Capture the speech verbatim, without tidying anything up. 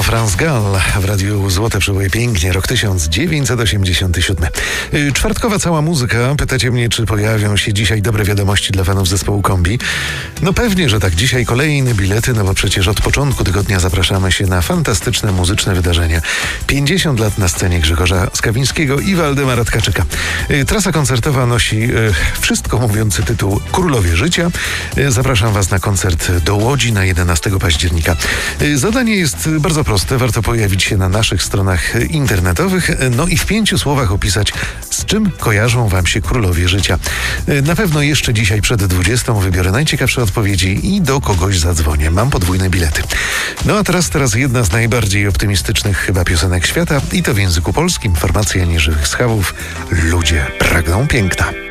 France Gall w radiu Złote Przeboje. Pięknie, rok tysiąc dziewięćset osiemdziesiąty siódmy. Czwartkowa cała muzyka. Pytacie mnie, czy pojawią się dzisiaj dobre wiadomości dla fanów zespołu Kombi? No pewnie, że tak. Dzisiaj kolejne bilety, no bo przecież od początku tygodnia zapraszamy się na fantastyczne muzyczne wydarzenia. pięćdziesiąt lat na scenie Grzegorza Skawińskiego i Waldemara Tkaczyka. Trasa koncertowa nosi wszystko mówiący tytuł Królowie Życia. Zapraszam Was na koncert do Łodzi na jedenastego października. Zadanie jest bardzo proste. Warto pojawić się na naszych stronach internetowych, no i w pięciu słowach opisać, z czym kojarzą Wam się Królowie Życia. Na pewno jeszcze dzisiaj przed dwudziestą wybiorę najciekawsze odpowiedzi i do kogoś zadzwonię. Mam podwójne bilety. No a teraz, teraz jedna z najbardziej optymistycznych chyba piosenek świata i to w języku polskim. Formacja Nieżywych Schawów. Ludzie pragną piękna.